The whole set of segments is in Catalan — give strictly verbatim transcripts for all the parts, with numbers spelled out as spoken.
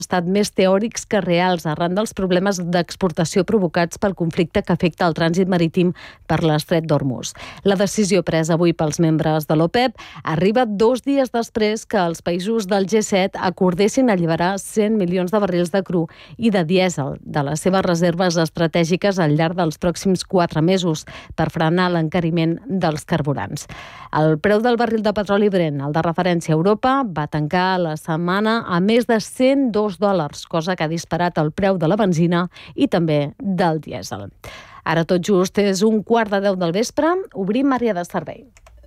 estat més teòrics que reals arran dels problemes d'exportació provocats pel conflicte que afecta el trànsit marítim per l'estret d'Hormuz. La decisió presa avui pels membres de l'OPEP arriba dos dies després que els països del G set acordessin alliberar cent milions de barrils de cru i de dièsel de les seves reserves estratègiques al llarg dels pròxims quatre mesos per frenar l'encariment dels carburants. El preu del barril de petroli Brent, el de referència a Europa, va tancar la setmana a més de cent dos dòlars, cosa que ha disparat el preu de la benzina i també del dièsel. Ara tot just és un quart de deu del vespre, obrim àrea de servei.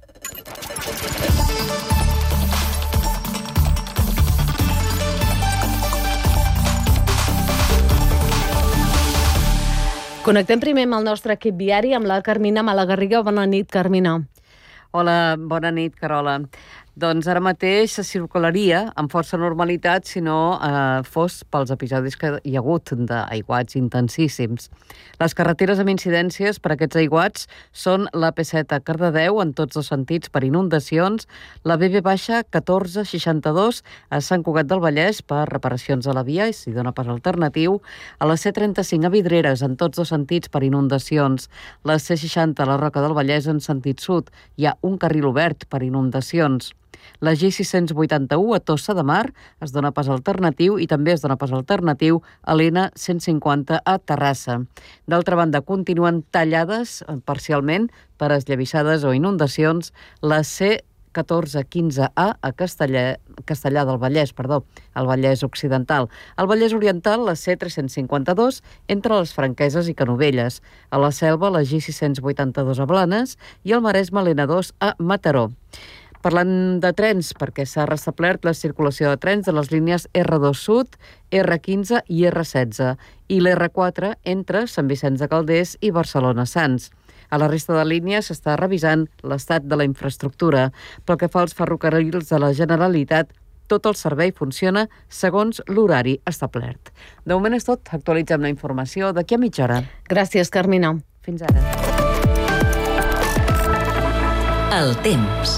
Connectem primer amb el nostre equip viari, amb la Carmina Malagarriga. Bona nit, Carmina. Hola, bona nit, Carola. Doncs ara mateix se circularia amb força normalitat si no eh, fos pels episodis que hi ha hagut d'aiguats intensíssims. Les carreteres amb incidències per aquests aiguats són la P set a Cardedeu en tots els sentits per inundacions, la B B baixa catorze seixanta-dos a Sant Cugat del Vallès per reparacions a la via i s'hi dona pas alternatiu, a la C trenta-cinc a Vidreres en tots els sentits per inundacions, la C seixanta a la Roca del Vallès en sentit sud, hi ha un carril obert per inundacions. La G sis-cents vuitanta-u a Tossa de Mar es dona pas alternatiu i també es dona pas alternatiu a l'N cent cinquanta a Terrassa. D'altra banda, continuen tallades parcialment per esllavissades o inundacions la C catorze quinze A a Castellà, Castellà del Vallès, perdó, al Vallès Occidental. Al Vallès Oriental, la C tres-cents cinquanta-dos entre les Franqueses i Canovelles. A la Selva, la G sis-cents vuitanta-dos a Blanes i al Maresme l'N dos a Mataró. Parlant de trens, perquè s'ha restablert la circulació de trens de les línies R dos Sud, R quinze i R setze i l'R quatre entre Sant Vicenç de Calders i Barcelona-Sants. A la resta de línies s'està revisant l'estat de la infraestructura. Pel que fa als ferrocarrils de la Generalitat, tot el servei funciona segons l'horari establert. De moment és tot. Actualitzem la informació d'aquí a mitja hora. Gràcies, Carmina. Fins ara. El temps.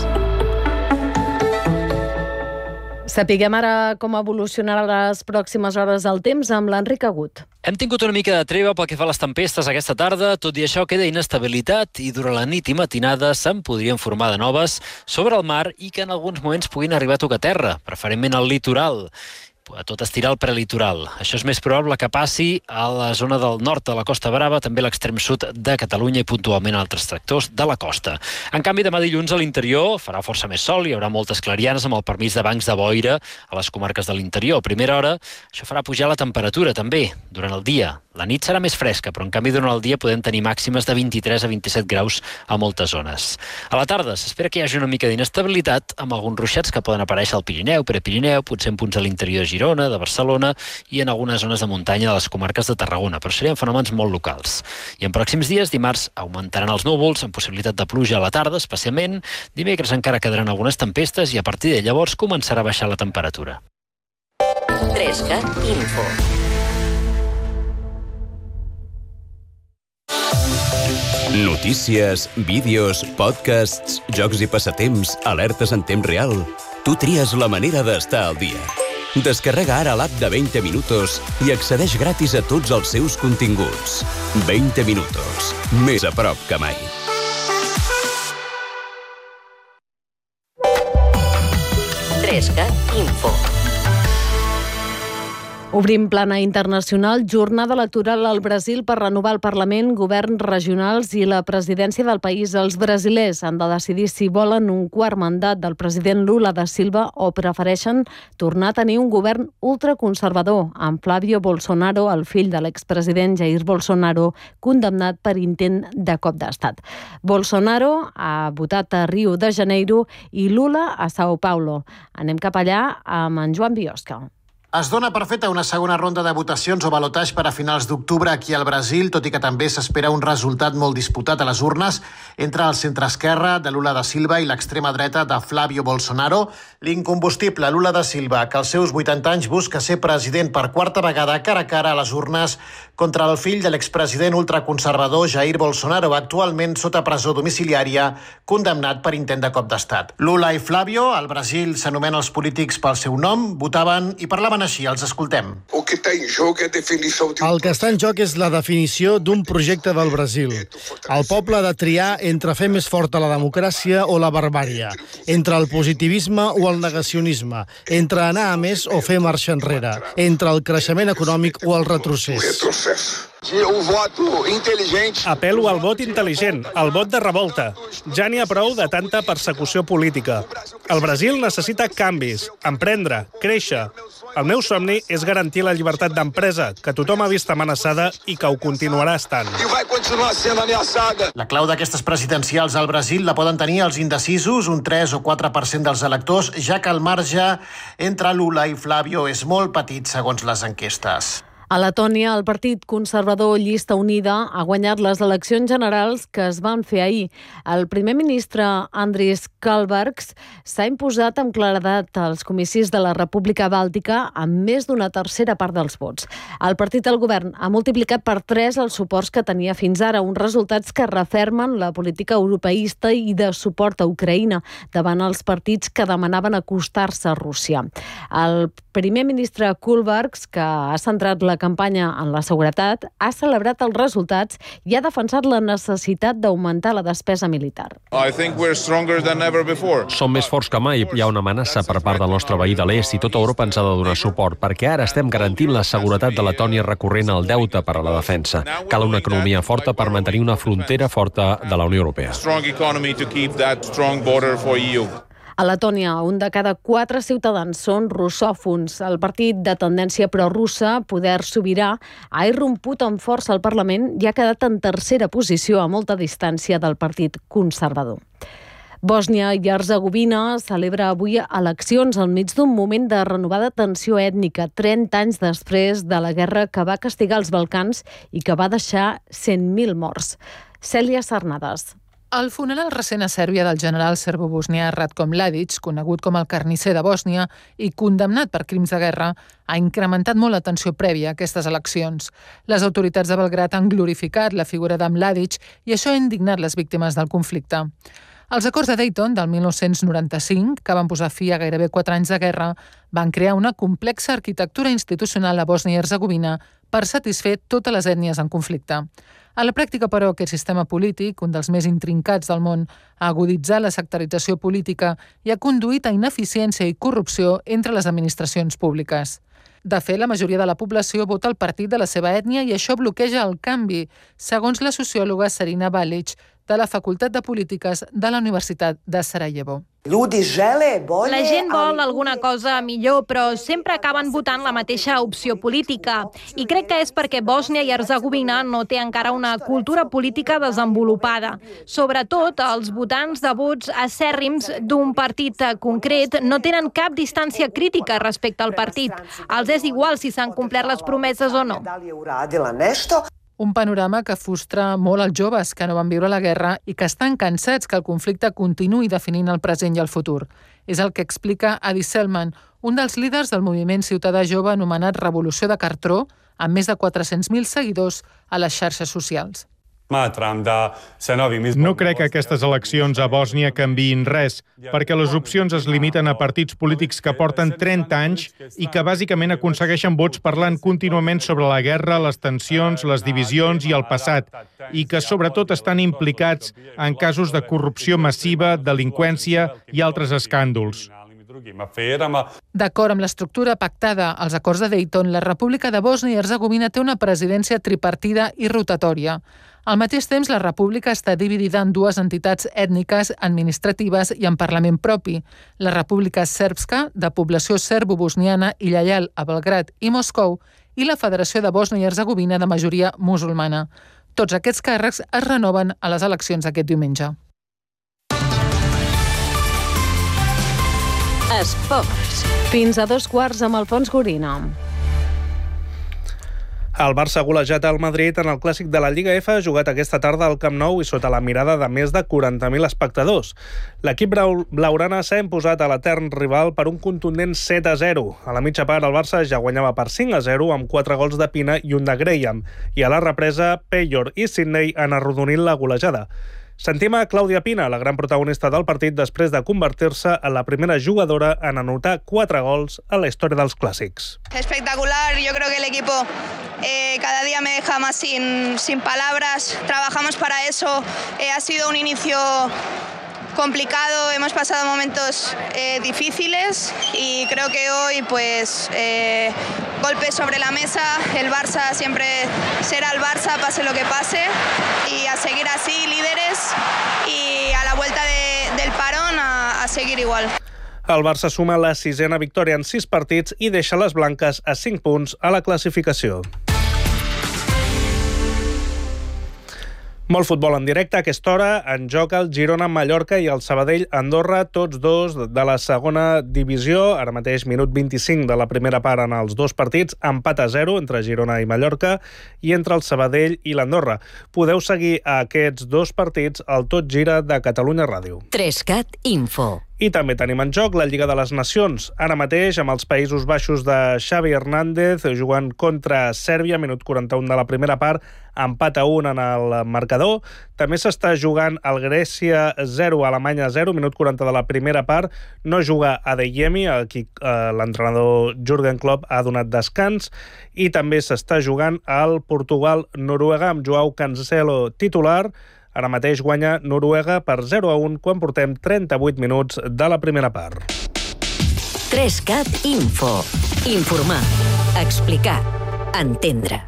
Sapiguem ara com evolucionarà les pròximes hores del temps amb l'Enric Agut. Hem tingut una mica de treva pel que fa a les tempestes aquesta tarda, tot i això queda inestabilitat i durant la nit i matinada se'n podrien formar de noves sobre el mar i que en alguns moments puguin arribar a tocar terra, preferentment al litoral. A tot estirar el prelitoral. Això és més probable que passi a la zona del nord de la Costa Brava, també a l'extrem sud de Catalunya i puntualment a altres sectors de la costa. En canvi, demà dilluns a l'interior farà força més sol, hi haurà moltes clarianes amb el permís de bancs de boira a les comarques de l'interior. A primera hora, això farà pujar la temperatura també durant el dia. La nit serà més fresca, però en canvi durant el dia podem tenir màximes de vint-i-tres a vint-i-set graus a moltes zones. A la tarda s'espera que hi hagi una mica d'inestabilitat amb alguns ruixats que poden aparèixer al Pirineu, Prepirineu, potser en punts a l'interior de Girona, de Barcelona i en algunes zones de muntanya de les comarques de Tarragona, però serien fenòmens molt locals. I en pròxims dies, dimarts, augmentaran els núvols amb possibilitat de pluja a la tarda, especialment. Dimecres encara quedaran algunes tempestes i a partir de llavors començarà a baixar la temperatura. Trescat Info. Notícies, vídeos, podcasts, jocs i passatemps, alertes en temps real. Tu tries la manera d'estar al dia. Descarrega ara l'app de veinte minutos i accedeix gratis a tots els seus continguts. veinte minutos. Més a prop que mai. Trescat Info. Obrim plana internacional, jornada electoral al Brasil per renovar el Parlament, governs regionals i la presidència del país. Els brasilers han de decidir si volen un quart mandat del president Lula da Silva o prefereixen tornar a tenir un govern ultraconservador, amb Flávio Bolsonaro, el fill de l'expresident Jair Bolsonaro, condemnat per intent de cop d'estat. Bolsonaro ha votat a Rio de Janeiro i Lula a Sao Paulo. Anem cap allà amb en Joan Biosca. Es dona per feta una segona ronda de votacions o balotatge per a finals d'octubre aquí al Brasil, tot i que també s'espera un resultat molt disputat a les urnes entre el centre-esquerra de Lula da Silva i l'extrema dreta de Flávio Bolsonaro. L'incombustible Lula da Silva, que als seus vuitanta anys busca ser president per quarta vegada cara a cara a les urnes contra el fill de l'expresident ultraconservador Jair Bolsonaro, actualment sota presó domiciliària, condemnat per intent de cop d'estat. Lula i Flávio, al Brasil s'anomenen els polítics pel seu nom, votaven i parlaven així. Els escoltem. O que està en joc és definició... El que està en joc és la definició d'un projecte del Brasil. El poble ha de triar entre fer més forta la democràcia o la barbària, entre el positivisme o el negacionisme, entre anar a més o fer marxa enrere, entre el creixement econòmic o el retrocés. O voto intel·ligent. Apel·lo al vot intel·ligent, al vot de revolta. Ja n'hi ha prou de tanta persecució política. El Brasil necessita canvis, emprendre, créixer. El meu somni és garantir la llibertat d'empresa, que tothom ha vist amenaçada i que ho continuarà estant. I vai continuar sent ameaçada. La clau d'aquestes presidencials al Brasil la poden tenir els indecisos, un tres o quatre per cent dels electors, ja que el marge entre Lula i Flávio és molt petit segons les enquestes. A Letònia, el Partit Conservador Llista Unida ha guanyat les eleccions generals que es van fer ahir. El primer ministre Andris Kalbergs s'ha imposat amb claredat als comicis de la República Bàltica amb més d'una tercera part dels vots. El partit del govern ha multiplicat per tres els suports que tenia fins ara, uns resultats que refermen la política europeista i de suport a Ucraïna davant els partits que demanaven acostar-se a Rússia. El primer ministre Kalbergs, que ha centrat la campanya en la seguretat, ha celebrat els resultats i ha defensat la necessitat d'augmentar la despesa militar. Som més forts que mai. Hi ha una amenaça per part del nostre veí de l'est i tota Europa ens ha de donar suport, perquè ara estem garantint la seguretat de Letònia recorrent al deute per a la defensa. Cal una economia forta per mantenir una frontera forta de la Unió Europea. A Letònia, un de cada quatre ciutadans són russòfons. El partit de tendència prorussa, Poder Sobirà, ha irromput amb força al Parlament i ha quedat en tercera posició a molta distància del partit conservador. Bòsnia i Herzegovina celebra avui eleccions enmig d'un moment de renovada tensió ètnica, trenta anys després de la guerra que va castigar els Balcans i que va deixar cent mil morts. Cèlia Sarnades. El funeral recent a Sèrbia del general serbo-bosnià Ratko Mladic, conegut com el carnisser de Bòsnia i condemnat per crims de guerra, ha incrementat molt la tensió prèvia a aquestes eleccions. Les autoritats de Belgrad han glorificat la figura de Mladic i això ha indignat les víctimes del conflicte. Els acords de Dayton del mil nou-cents noranta-cinc, que van posar fi a gairebé quatre anys de guerra, van crear una complexa arquitectura institucional a Bòsnia i Herzegovina per satisfer totes les ètnies en conflicte. A la pràctica, però, aquest sistema polític, un dels més intrincats del món, ha aguditzat la sectarització política i ha conduït a ineficiència i corrupció entre les administracions públiques. De fet, la majoria de la població vota el partit de la seva ètnia i això bloqueja el canvi, segons la sociòloga Sarina Balic, de la Facultat de Polítiques de la Universitat de Sarajevo. La gent vol alguna cosa millor, però sempre acaben votant la mateixa opció política. I crec que és perquè Bòsnia i Herzegovina no té encara una cultura política desenvolupada. Sobretot, els votants de vots acèrrims d'un partit concret no tenen cap distància crítica respecte al partit. Els és igual si s'han complert les promeses o no. Un panorama que frustra molt els joves que no van viure la guerra i que estan cansats que el conflicte continuï definint el present i el futur. És el que explica Adi Selman, un dels líders del moviment ciutadà jove anomenat Revolució de Cartró, amb més de quatre-cents mil seguidors a les xarxes socials. No crec que aquestes eleccions a Bòsnia canviïn res, perquè les opcions es limiten a partits polítics que porten trenta anys i que bàsicament aconsegueixen vots parlant contínuament sobre la guerra, les tensions, les divisions i el passat, i que sobretot estan implicats en casos de corrupció massiva, delinqüència i altres escàndols. D'acord amb l'estructura pactada als acords de Dayton, la República de Bòsnia i Herzegovina té una presidència tripartida i rotatòria. Al mateix temps, la República està dividida en dues entitats ètniques, administratives i en Parlament propi. La República Sèrbska, de població serbo-bosniana i lleial a Belgrad i Moscou, i la Federació de Bòsnia i Herzegovina, de majoria musulmana. Tots aquests càrrecs es renoven a les eleccions aquest diumenge. Esports. Fins a dos quarts amb Alfons Gorina. El Barça ha golejat el Madrid en el clàssic de la Lliga F, jugat aquesta tarda al Camp Nou i sota la mirada de més de quaranta mil espectadors. L'equip blaugrana s'ha imposat a l'etern rival per un contundent set a zero. A la mitja part, el Barça ja guanyava per cinc a zero amb quatre gols de Pina i un de Graham. I a la represa, Peyor i Sidney han arrodonit la golejada. Sentim a Clàudia Pina, la gran protagonista del partit, després de convertir-se en la primera jugadora en anotar quatre gols a la història dels clàssics. Espectacular, yo creo que el equipo eh, cada día me deja más sin, sin palabras, trabajamos para eso, eh, ha sido un inicio complicado, hemos pasado momentos eh, difíciles y creo que hoy pues eh, golpes sobre la mesa, el Barça siempre será el Barça, pase lo que pase, y a seguir así líderes y a la vuelta de, del parón a, a seguir igual. El Barça suma la sisena victòria en sis partits i deixa les blanques a cinc punts a la classificació. Molt futbol en directe a aquesta hora. En joc el Girona-Mallorca i el Sabadell-Andorra, tots dos de la segona divisió. Ara mateix minut vint-i-cinc de la primera part en els dos partits. Empat a zero entre Girona i Mallorca i entre el Sabadell i l'Andorra. Podeu seguir aquests dos partits al Tot Gira de Catalunya Ràdio. Trescat Info. I també tenim en joc la Lliga de les Nacions. Ara mateix, amb els Països Baixos de Xavi Hernández, jugant contra Sèrbia, minut quaranta-un de la primera part, empat a un en el marcador. També s'està jugant el Grècia zero, Alemanya zero, minut quaranta de la primera part. No juga Adeyemi, a qui eh, l'entrenador Jürgen Klopp ha donat descans. I també s'està jugant el Portugal-Noruega amb Joao Cancelo titular. Ara mateix guanya Noruega per zero a un quan portem trenta-vuit minuts de la primera part. Trescat Info. Informar. Explicar. Entendre.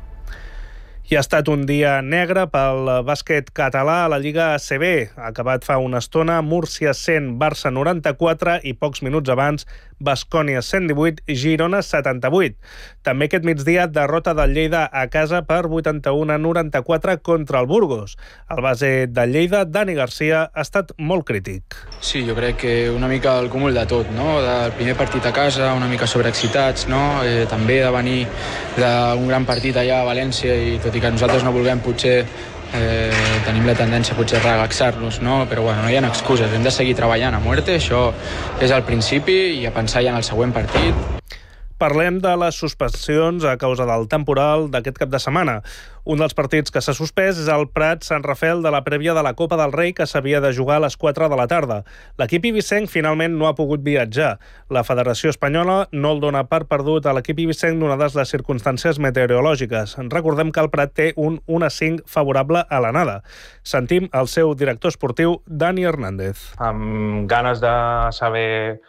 I ha estat un dia negre pel bàsquet català a la Lliga A C B. Ha acabat fa una estona Múrcia cent, Barça noranta-quatre i pocs minuts abans Baskònia cent divuit, Girona setanta-vuit. També aquest migdia derrota del Lleida a casa per vuitanta-un a noranta-quatre contra el Burgos. El base del Lleida, Dani Garcia, ha estat molt crític. Sí, jo crec que una mica el cúmul de tot, no? Del primer partit a casa, una mica sobreexcitats, no? Eh, també de venir d'un gran partit allà a València i tot i que nosaltres no vulguem potser eh, tenim la tendència potser a relaxar-nos, no? Però bueno, no hi ha excuses, hem de seguir treballant a muerte, això és al principi i a pensar ja en el següent partit. Parlem de les suspensions a causa del temporal d'aquest cap de setmana. Un dels partits que s'ha suspès és el Prat-Sant Rafel de la prèvia de la Copa del Rei, que s'havia de jugar a les quatre de la tarda. L'equip ibicenc finalment no ha pogut viatjar. La Federació Espanyola no el dona per perdut a l'equip ibicenc donades les circumstàncies meteorològiques. Recordem que el Prat té un un a cinc favorable a l'anada. Sentim el seu director esportiu, Dani Hernández. Amb ganes de saber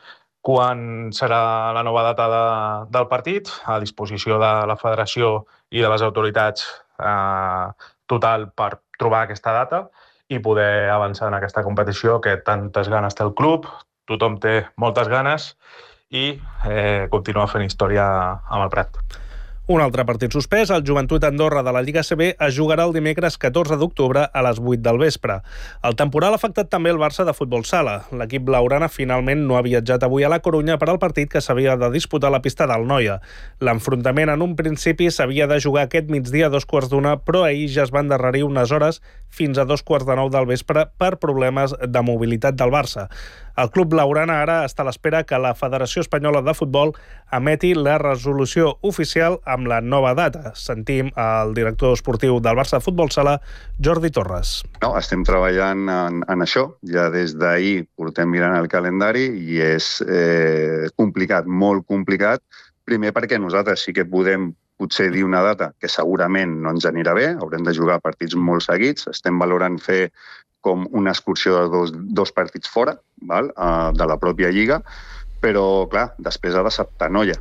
quan serà la nova data de, del partit, a disposició de la federació i de les autoritats eh, total per trobar aquesta data i poder avançar en aquesta competició que tantes ganes té el club, tothom té moltes ganes i eh, continuar fent història amb el Prat. Un altre partit suspès, el Joventut Andorra de la Lliga A C B, es jugarà el dimecres catorze d'octubre a les vuit del vespre. El temporal ha afectat també el Barça de futbol sala. L'equip blaugrana finalment no ha viatjat avui a la Corunya per al partit que s'havia de disputar a la pista del Noia. L'enfrontament en un principi s'havia de jugar aquest migdia a dos quarts d'una, però ahir ja es van endarrerir unes hores fins a dos quarts de nou del vespre per problemes de mobilitat del Barça. El club blaugrana ara està a l'espera que la Federació Espanyola de Futbol emeti la resolució oficial amb la nova data. Sentim el director esportiu del Barça de Futbol Sala, Jordi Torres. No, estem treballant en, en això. Ja des d'ahir portem mirant el calendari i és eh, complicat, molt complicat. Primer perquè nosaltres sí que podem potser dir una data que segurament no ens anirà bé, haurem de jugar partits molt seguits, estem valorant fer com una excursió de dos, dos partits fora, val? Uh, de la pròpia Lliga, però, clar, després ha d'acceptar Noia.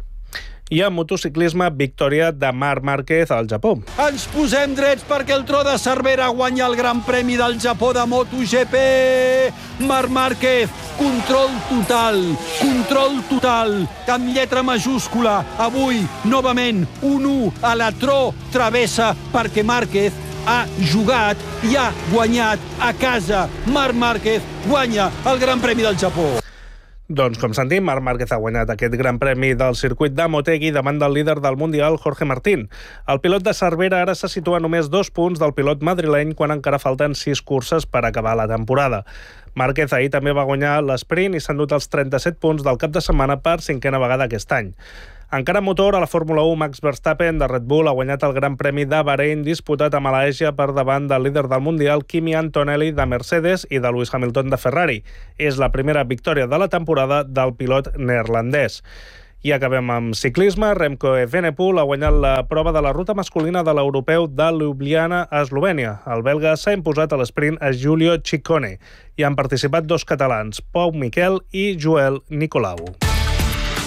I en motociclisme, victòria de Marc Márquez al Japó. Ens posem drets perquè el Tro de Cervera guanya el Gran Premi del Japó de MotoGP. Marc Márquez, control total, control total, amb lletra majúscula. Avui, novament, un u a la Tro Travessa perquè Márquez ha jugat i ha guanyat a casa. Marc Márquez guanya el Gran Premi del Japó. Doncs, com sentim, Marc Márquez ha guanyat aquest Gran Premi del circuit de Motegi davant del líder del Mundial, Jorge Martín. El pilot de Cervera ara se situa a només dos punts del pilot madrileny quan encara falten sis curses per acabar la temporada. Márquez ahir també va guanyar l'esprint i s'ha endut els trenta-set punts del cap de setmana per cinquena vegada aquest any. Encara motor, a la Fórmula u, Max Verstappen de Red Bull ha guanyat el Gran Premi de Bahrein disputat a Malàisia per davant del líder del Mundial Kimi Antonelli de Mercedes i de Lewis Hamilton de Ferrari. És la primera victòria de la temporada del pilot neerlandès. I acabem amb ciclisme. Remco Evenepoel ha guanyat la prova de la ruta masculina de l'europeu de Ljubljana a Eslovènia. El belga s'ha imposat a l'esprint a Giulio Ciccone. Hi han participat dos catalans, Pau Miquel i Joel Nicolau.